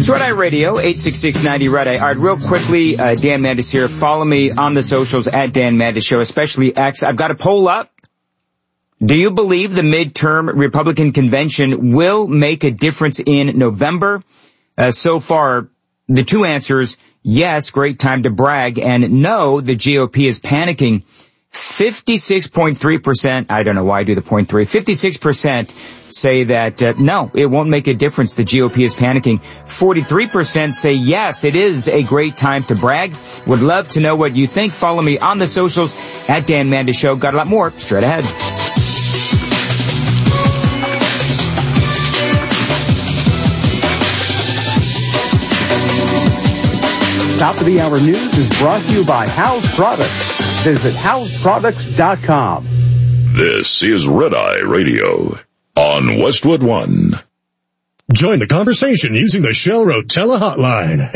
It's Red Eye Radio, 866-90 Red Eye. All right, real quickly, Dan Mandis here. Follow me on the socials at Dan Mandis Show, especially X. I've got a poll up. Do you believe the midterm Republican convention will make a difference in November? So far, the two answers, yes, great time to brag, and no, the GOP is panicking. 56.3%, I don't know why I do the 0.3, 56% say that, no, it won't make a difference. The GOP is panicking. 43% say, yes, it is a great time to brag. Would love to know what you think. Follow me on the socials at Dan Mandis Show. Got a lot more straight ahead. Top of the Hour News is brought to you by House Products. Visit houseproducts.com. This is Red Eye Radio on Westwood One. Join the conversation using the Shell Rotella hotline,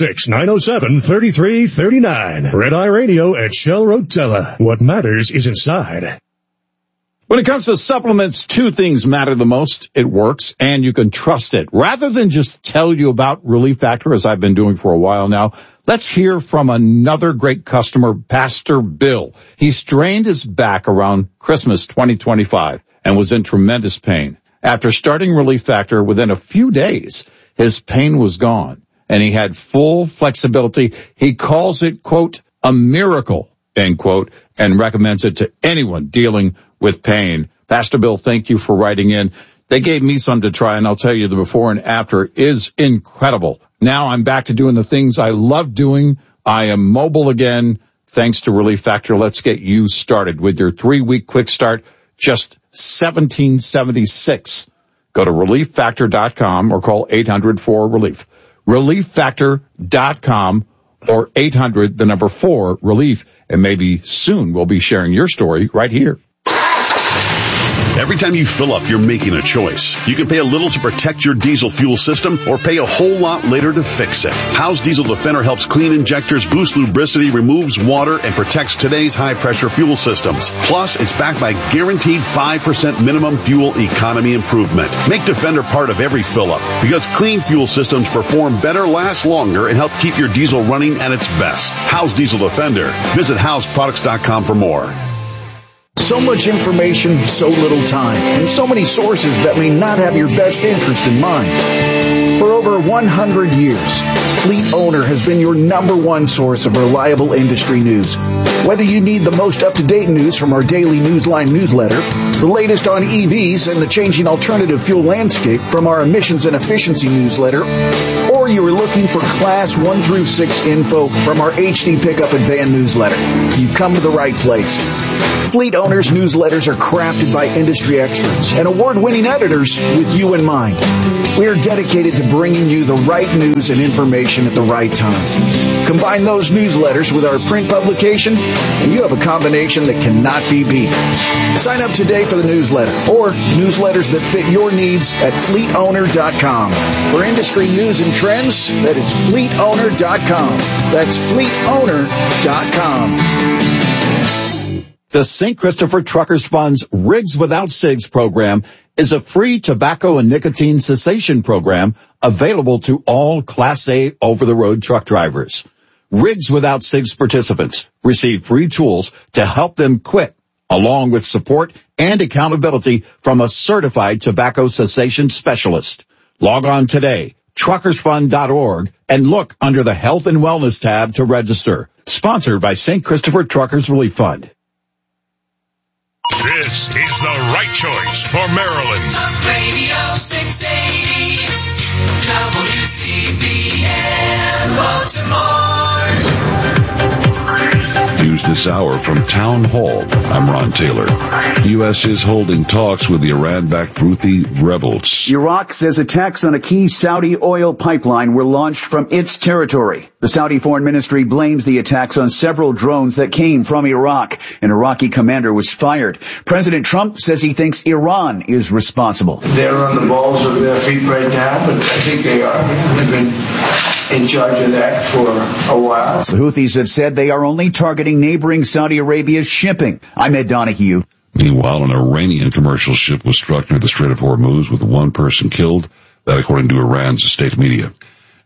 866-907-3339. Red Eye Radio at Shell Rotella. What matters is inside. When it comes to supplements, two things matter the most. It works, and you can trust it. Rather than just tell you about Relief Factor, as I've been doing for a while now, let's hear from another great customer, Pastor Bill. He strained his back around Christmas 2025 and was in tremendous pain. After starting Relief Factor, within a few days, his pain was gone, and he had full flexibility. He calls it, quote, a miracle, end quote, and recommends it to anyone dealing with pain. Pastor Bill, thank you for writing in. They gave me some to try, and I'll tell you the before and after is incredible. Now I'm back to doing the things I love doing. I am mobile again, thanks to Relief Factor. Let's get you started with your 3-week quick start, just $17.76. Go to ReliefFactor.com or call 800-4-RELIEF. ReliefFactor.com or 800-4-RELIEF. And maybe soon we'll be sharing your story right here. Every time you fill up, you're making a choice. You can pay a little to protect your diesel fuel system or pay a whole lot later to fix it. Howe's Diesel Defender helps clean injectors, boost lubricity, removes water, and protects today's high-pressure fuel systems. Plus, it's backed by guaranteed 5% minimum fuel economy improvement. Make Defender part of every fill-up because clean fuel systems perform better, last longer, and help keep your diesel running at its best. Howe's Diesel Defender. Visit houseproducts.com for more. So much information, so little time, and so many sources that may not have your best interest in mind. For over 100 years, Fleet Owner has been your number one source of reliable industry news. Whether you need the most up-to-date news from our daily Newsline newsletter, the latest on EVs and the changing alternative fuel landscape from our emissions and efficiency newsletter, or you are looking for Class 1 through 6 info from our HD Pickup and Van newsletter, you come to the right place. Fleet Owners newsletters are crafted by industry experts and award-winning editors with you in mind. We are dedicated to bringing you the right news and information at the right time. Combine those newsletters with our print publication, and you have a combination that cannot be beat. Sign up today for the newsletter or newsletters that fit your needs at fleetowner.com. For industry news and trends, that is fleetowner.com. That's fleetowner.com. The St. Christopher Truckers Fund's Rigs Without Cigs program is a free tobacco and nicotine cessation program available to all Class A over-the-road truck drivers. Rigs Without Cigs participants receive free tools to help them quit, along with support and accountability from a certified tobacco cessation specialist. Log on today, truckersfund.org, and look under the Health and Wellness tab to register. Sponsored by St. Christopher Truckers Relief Fund. This is the right choice for Maryland. Talk Radio 680 WCBN Baltimore. News this hour from Town Hall. I'm Ron Taylor. The U.S. is holding talks with the Iran-backed Houthi rebels. Iraq says attacks on a key Saudi oil pipeline were launched from its territory. The Saudi Foreign Ministry blames the attacks on several drones that came from Iraq. An Iraqi commander was fired. President Trump says he thinks Iran is responsible. They're on the balls of their feet right now, but I think they are. They've been in charge of that for a while. The Houthis have said they are only targeting neighboring Saudi Arabia's shipping. I'm Ed Donahue. Meanwhile, an Iranian commercial ship was struck near the Strait of Hormuz with one person killed, that according to Iran's state media.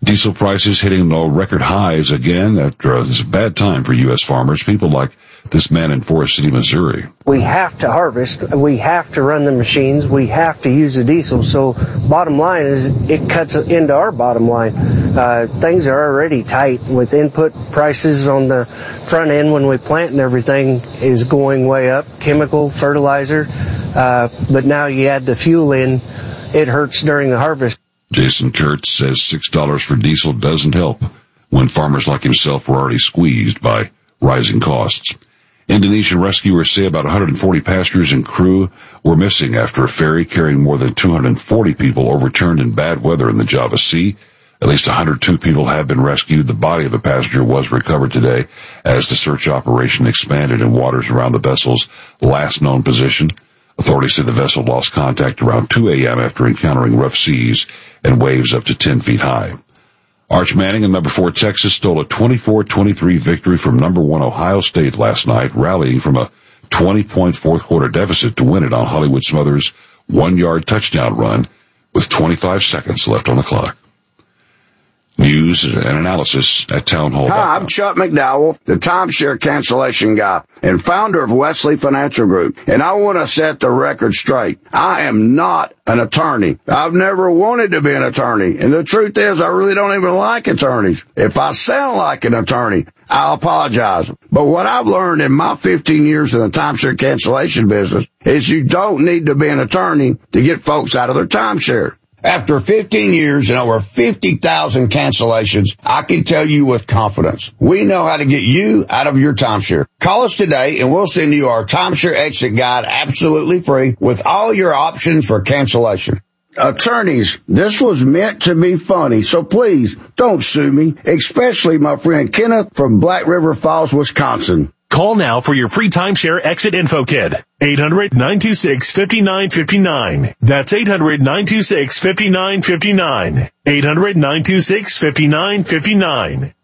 Diesel prices hitting no record highs again after this bad time for U.S. farmers, people like this man in Forest City, Missouri. We have to harvest. We have to run the machines. We have to use the diesel. So bottom line is it cuts into our bottom line. Things are already tight with input prices on the front end when we plant and everything is going way up. Chemical, fertilizer. But now you add the fuel in, it hurts during the harvest. Jason Kurtz says $6 for diesel doesn't help when farmers like himself were already squeezed by rising costs. Indonesian rescuers say about 140 passengers and crew were missing after a ferry carrying more than 240 people overturned in bad weather in the Java Sea. At least 102 people have been rescued. The body of a passenger was recovered today as the search operation expanded in waters around the vessel's last known position. Authorities said the vessel lost contact around 2 a.m. after encountering rough seas and waves up to 10 feet high. Arch Manning in number 4 Texas stole a 24-23 victory from number 1 Ohio State last night, rallying from a 20-point fourth quarter deficit to win it on Hollywood Smothers' 1-yard touchdown run with 25 seconds left on the clock. News and analysis at Town Hall. Hi, I'm Chuck McDowell, the timeshare cancellation guy and founder of Wesley Financial Group. And I want to set the record straight. I am not an attorney. I've never wanted to be an attorney. And the truth is, I really don't even like attorneys. If I sound like an attorney, I'll apologize. But what I've learned in my 15 years in the timeshare cancellation business is you don't need to be an attorney to get folks out of their timeshare. After 15 years and over 50,000 cancellations, I can tell you with confidence, we know how to get you out of your timeshare. Call us today and we'll send you our timeshare exit guide absolutely free with all your options for cancellation. Attorneys, this was meant to be funny, so please don't sue me, especially my friend Kenneth from Black River Falls, Wisconsin. Call now for your free timeshare exit info kit. 800-926-5959. That's 800-926-5959. 800-926-5959.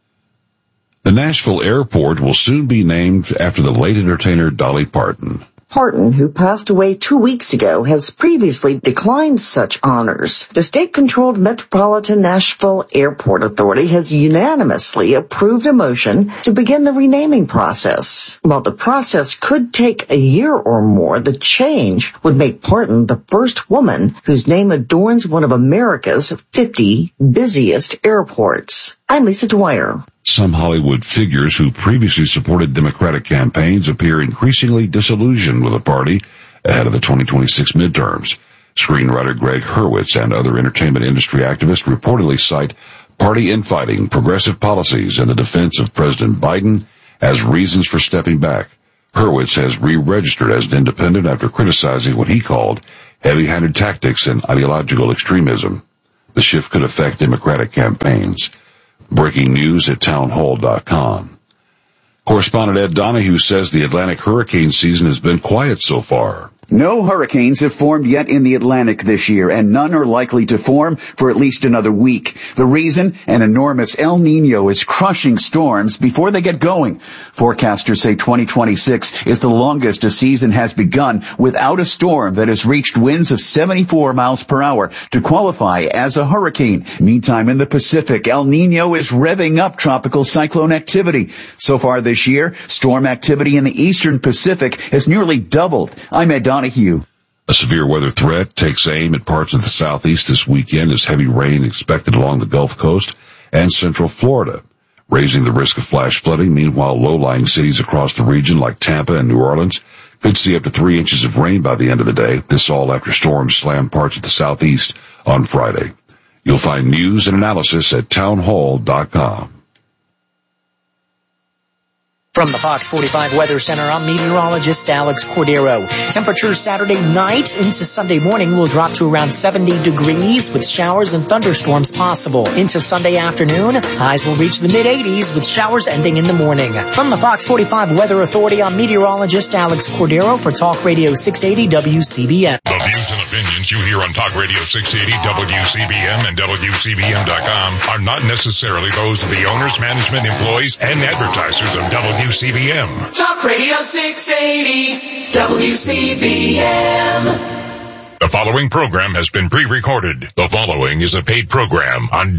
The Nashville airport will soon be named after the late entertainer Dolly Parton. Parton, who passed away 2 weeks ago, has previously declined such honors. The state-controlled Metropolitan Nashville Airport Authority has unanimously approved a motion to begin the renaming process. While the process could take a year or more, the change would make Parton the first woman whose name adorns one of America's 50 busiest airports. I'm Lisa Dwyer. Some Hollywood figures who previously supported Democratic campaigns appear increasingly disillusioned with the party ahead of the 2026 midterms. Screenwriter Greg Hurwitz and other entertainment industry activists reportedly cite party infighting, progressive policies, and the defense of President Biden as reasons for stepping back. Hurwitz has re-registered as an independent after criticizing what he called heavy-handed tactics and ideological extremism. The shift could affect Democratic campaigns. Breaking news at townhall.com. Correspondent Ed Donahue says the Atlantic hurricane season has been quiet so far. No hurricanes have formed yet in the Atlantic this year, and none are likely to form for at least another week. The reason? An enormous El Nino is crushing storms before they get going. Forecasters say 2026 is the longest a season has begun without a storm that has reached winds of 74 miles per hour to qualify as a hurricane. Meantime, in the Pacific, El Nino is revving up tropical cyclone activity. So far this year, storm activity in the eastern Pacific has nearly doubled. I'm Ed Donahue. A severe weather threat takes aim at parts of the southeast this weekend as heavy rain expected along the Gulf Coast and central Florida, raising the risk of flash flooding. Meanwhile, low-lying cities across the region like Tampa and New Orleans could see up to 3 inches of rain by the end of the day. This all after storms slammed parts of the southeast on Friday. You'll find news and analysis at townhall.com. From the Fox 45 Weather Center, I'm meteorologist Alex Cordero. Temperatures Saturday night into Sunday morning will drop to around 70 degrees with showers and thunderstorms possible. Into Sunday afternoon, highs will reach the mid-80s with showers ending in the morning. From the Fox 45 Weather Authority, I'm meteorologist Alex Cordero for Talk Radio 680 WCBM. The views and opinions you hear on Talk Radio 680 WCBM and WCBM.com are not necessarily those of the owners, management, employees, and advertisers of WCBM. Talk Radio 680, WCBM. The following program has been pre-recorded. The following is a paid program on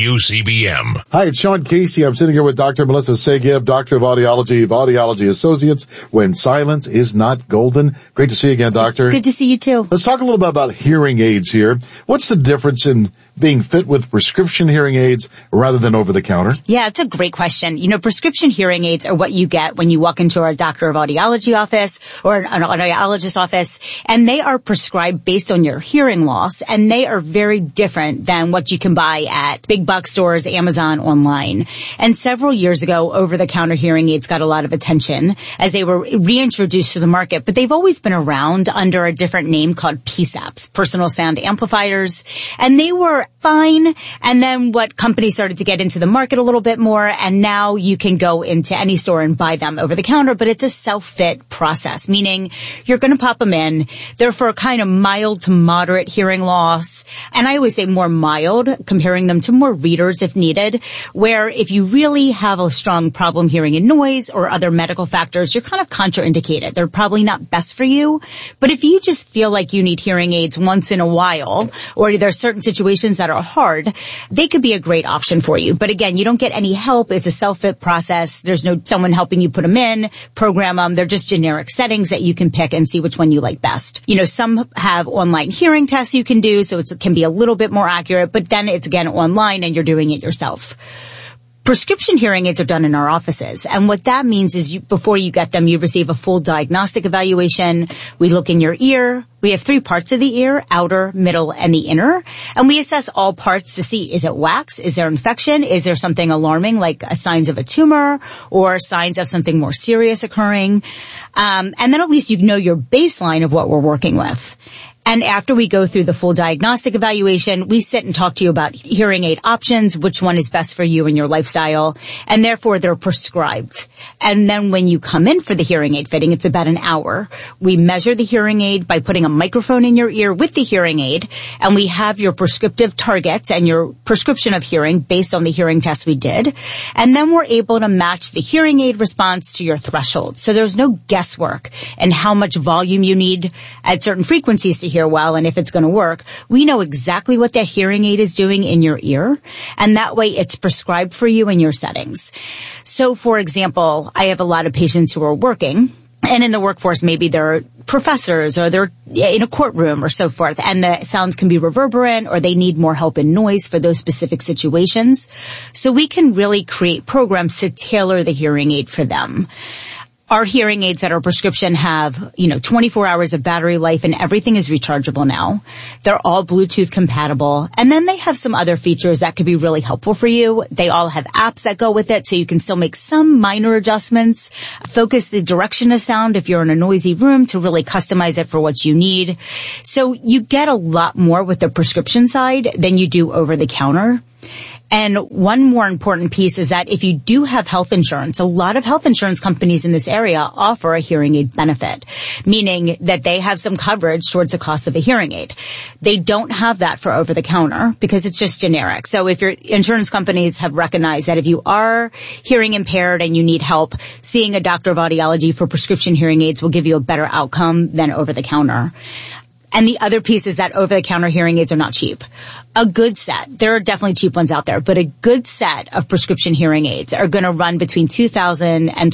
WCBM. Hi, it's Sean Casey. I'm sitting here with Dr. Melissa Segib, Doctor of Audiology of Audiology Associates, when silence is not golden. Great to see you again, Doctor. Good to see you too. Let's talk a little bit about hearing aids here. What's the difference in being fit with prescription hearing aids rather than over-the-counter? Yeah, it's a great question. You know, prescription hearing aids are what you get when you walk into a doctor of audiology office or an audiologist office, and they are prescribed based on your hearing loss, and they are very different than what you can buy at big box stores, Amazon, online. And several years ago, over-the-counter hearing aids got a lot of attention as they were reintroduced to the market, but they've always been around under a different name called PSAPs, personal sound amplifiers, and they were fine. And then what companies started to get into the market a little bit more, and now you can go into any store and buy them over the counter, but it's a self-fit process, meaning you're going to pop them in. They're for a kind of mild to moderate hearing loss. And I always say more mild, comparing them to more readers if needed, where if you really have a strong problem hearing in noise or other medical factors, you're kind of contraindicated. They're probably not best for you. But if you just feel like you need hearing aids once in a while, or there's certain situations that are hard, they could be a great option for you. But again, you don't get any help. It's a self-fit process. There's no someone helping you put them in, program them. They're just generic settings that you can pick and see which one you like best. You know, some have online hearing tests you can do, so it can be a little bit more accurate, but then it's again online and you're doing it yourself. Prescription hearing aids are done in our offices, and what that means is before you get them, you receive a full diagnostic evaluation. We look in your ear. We have 3 parts of the ear, outer, middle, and the inner, and we assess all parts to see, is it wax? Is there infection? Is there something alarming like signs of a tumor or signs of something more serious occurring? And then at least you know your baseline of what we're working with. And after we go through the full diagnostic evaluation, we sit and talk to you about hearing aid options, which one is best for you and your lifestyle, and therefore they're prescribed. And then when you come in for the hearing aid fitting, it's about an hour. We measure the hearing aid by putting a microphone in your ear with the hearing aid, and we have your prescriptive targets and your prescription of hearing based on the hearing test we did. And then we're able to match the hearing aid response to your threshold. So there's no guesswork in how much volume you need at certain frequencies to hear well and if it's going to work. We know exactly what that hearing aid is doing in your ear, and that way it's prescribed for you in your settings. So for example, I have a lot of patients who are working, and in the workforce maybe they're professors or they're in a courtroom or so forth, and the sounds can be reverberant or they need more help in noise for those specific situations. So we can really create programs to tailor the hearing aid for them. Our hearing aids that are prescription have, 24 hours of battery life, and everything is rechargeable now. They're all Bluetooth compatible. And then they have some other features that could be really helpful for you. They all have apps that go with it, so you can still make some minor adjustments, focus the direction of sound if you're in a noisy room to really customize it for what you need. So you get a lot more with the prescription side than you do over the counter. And one more important piece is that if you do have health insurance, a lot of health insurance companies in this area offer a hearing aid benefit, meaning that they have some coverage towards the cost of a hearing aid. They don't have that for over the counter because it's just generic. So if your insurance companies have recognized that if you are hearing impaired and you need help, seeing a doctor of audiology for prescription hearing aids will give you a better outcome than over the counter. And the other piece is that over-the-counter hearing aids are not cheap. A good set, there are definitely cheap ones out there, but a good set of prescription hearing aids are going to run between $2,000 and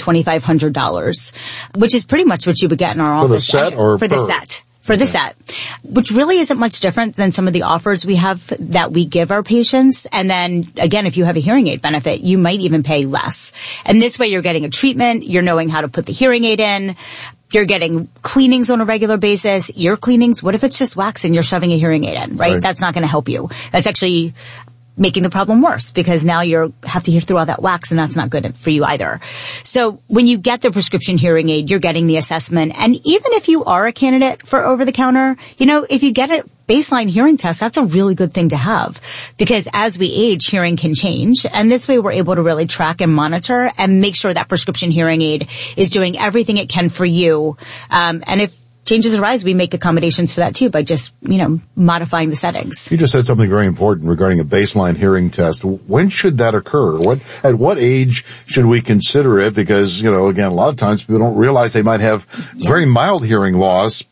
$2,500, which is pretty much what you would get in our office. For the set or for the set? For the set, which really isn't much different than some of the offers we have that we give our patients. And then again, if you have a hearing aid benefit, you might even pay less. And this way you're getting a treatment, you're knowing how to put the hearing aid in, you're getting cleanings on a regular basis, ear cleanings. What if it's just wax and you're shoving a hearing aid in, right? That's not going to help you. That's actually making the problem worse because now you have to hear through all that wax, and that's not good for you either. So when you get the prescription hearing aid, you're getting the assessment. And even if you are a candidate for over the counter, if you get a baseline hearing test, that's a really good thing to have because as we age, hearing can change. And this way we're able to really track and monitor and make sure that prescription hearing aid is doing everything it can for you. And if changes arise, we make accommodations for that too by just, modifying the settings. You just said something very important regarding a baseline hearing test. When should that occur? At what age should we consider it? Because, again, a lot of times people don't realize they might have very mild hearing loss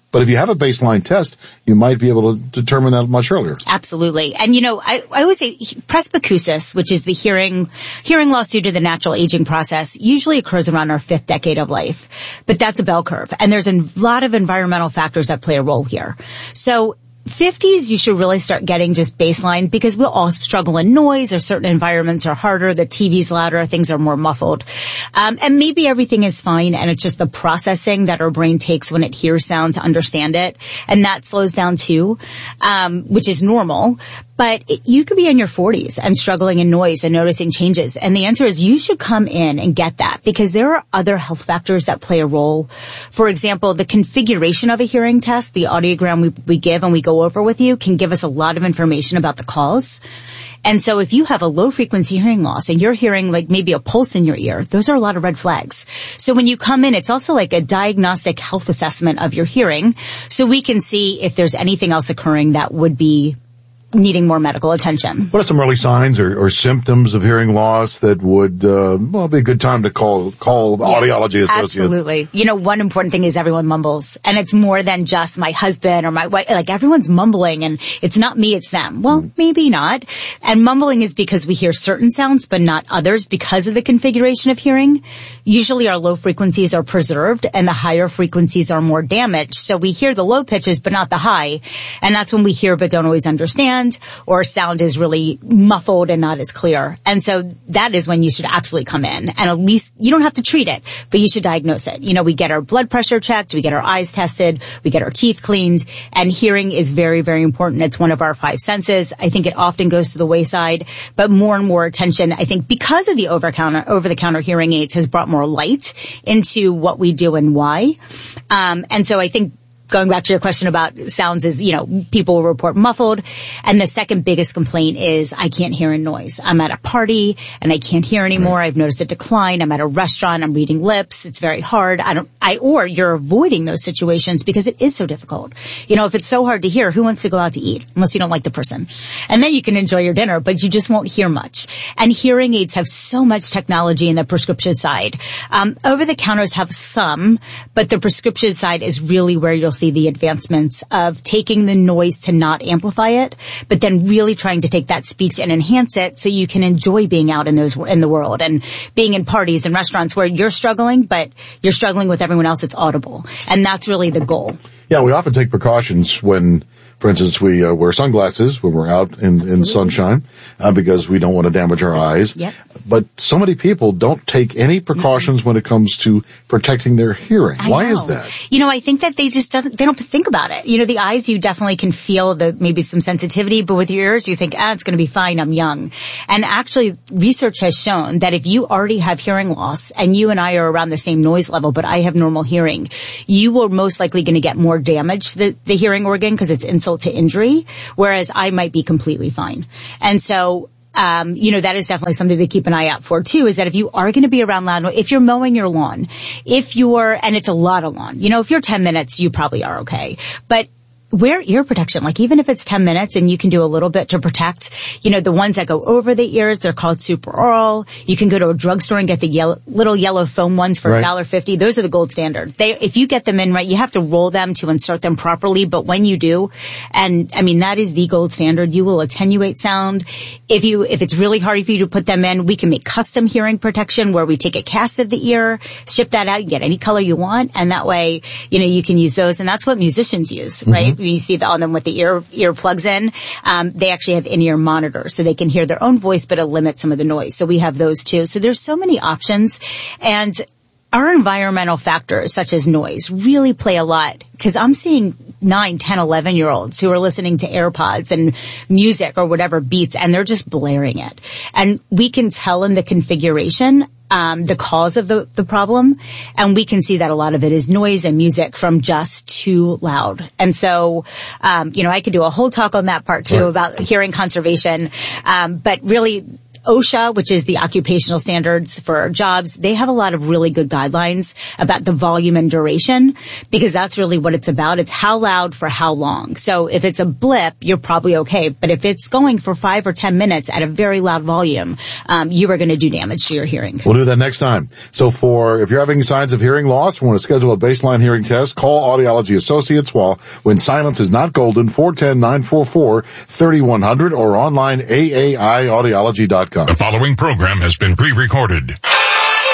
But if you have a baseline test, you might be able to determine that much earlier. Absolutely. And I always say presbycusis, which is the hearing loss due to the natural aging process, usually occurs around our 5th decade of life. But that's a bell curve. And there's a lot of environmental factors that play a role here. So 50s, you should really start getting just baseline, because we'll all struggle in noise, or certain environments are harder, the TV's louder, things are more muffled. And maybe everything is fine, and it's just the processing that our brain takes when it hears sound to understand it. And that slows down too, which is normal. But you could be in your 40s and struggling in noise and noticing changes. And the answer is you should come in and get that, because there are other health factors that play a role. For example, the configuration of a hearing test, the audiogram we give and we go over with you, can give us a lot of information about the cause. And so if you have a low frequency hearing loss and you're hearing like maybe a pulse in your ear, those are a lot of red flags. So when you come in, it's also like a diagnostic health assessment of your hearing, so we can see if there's anything else occurring that would be needing more medical attention. What are some early signs or symptoms of hearing loss that would, be a good time to call audiology associates? Absolutely. One important thing is everyone mumbles, and it's more than just my husband or my wife. Like, everyone's mumbling, and it's not me, it's them. Well, maybe not. And mumbling is because we hear certain sounds, but not others, because of the configuration of hearing. Usually our low frequencies are preserved and the higher frequencies are more damaged. So we hear the low pitches, but not the high. And that's when we hear but don't always understand, or sound is really muffled and not as clear. And so that is when you should absolutely come in. And at least, you don't have to treat it, but you should diagnose it. We get our blood pressure checked, we get our eyes tested, we get our teeth cleaned, and hearing is very, very important. It's one of our 5 senses. I think it often goes to the wayside, but more and more attention, I think, because of the over-the-counter hearing aids, has brought more light into what we do and why. And so I think, going back to your question about sounds, is, people will report muffled. And the second biggest complaint is, I can't hear in noise. I'm at a party and I can't hear anymore. I've noticed a decline. I'm at a restaurant. I'm reading lips. It's very hard. Or you're avoiding those situations because it is so difficult. If it's so hard to hear, who wants to go out to eat unless you don't like the person? And then you can enjoy your dinner, but you just won't hear much. And hearing aids have so much technology in the prescription side. Over the counters have some, but the prescription side is really where you'll see the advancements of taking the noise to not amplify it, but then really trying to take that speech and enhance it so you can enjoy being out in the world and being in parties and restaurants where you're struggling, but you're struggling with everyone else. It's audible. And that's really the goal. Yeah, we often take precautions when, for instance, we wear sunglasses when we're out in sunshine because we don't want to damage our eyes. Yep. But so many people don't take any precautions when it comes to protecting their hearing. Why is that? I think that they don't think about it. The eyes, you definitely can feel maybe some sensitivity, but with your ears, you think, it's going to be fine, I'm young. And actually, research has shown that if you already have hearing loss and you and I are around the same noise level, but I have normal hearing, you are most likely going to get more damage to the hearing organ because it's insult to injury, whereas I might be completely fine. And so, that is definitely something to keep an eye out for too, is that if you are going to be around loud noise, if you're mowing your lawn, and it's a lot of lawn, if you're 10 minutes, you probably are okay. But wear ear protection, like even if it's 10 minutes and you can do a little bit to protect, the ones that go over the ears, they're called Superoral. You can go to a drugstore and get the little yellow foam ones for $1.50. Those are the gold standard. If you get them in right, you have to roll them to insert them properly, but when you do, that is the gold standard, you will attenuate sound. If it's really hard for you to put them in, we can make custom hearing protection where we take a cast of the ear, ship that out, you get any color you want, and that way, you can use those, and that's what musicians use, right? You see on them with the ear plugs in. They actually have in-ear monitors, so they can hear their own voice, but it'll limit some of the noise. So we have those too. So there's so many options, and our environmental factors, such as noise, really play a lot, because I'm seeing 9, 10, 11-year-olds who are listening to AirPods and music or whatever beats, and they're just blaring it. And we can tell in the configuration the cause of the problem, and we can see that a lot of it is noise and music from just too loud. And so, I could do a whole talk on that part too about hearing conservation, but really, OSHA, which is the occupational standards for jobs, they have a lot of really good guidelines about the volume and duration, because that's really what it's about. It's how loud for how long. So if it's a blip, you're probably okay. But if it's going for 5 or 10 minutes at a very loud volume, you are going to do damage to your hearing. We'll do that next time. So if you're having signs of hearing loss, want to schedule a baseline hearing test, call Audiology Associates when silence is not golden, 410-944-3100 or online AAIaudiology.com. The following program has been pre-recorded.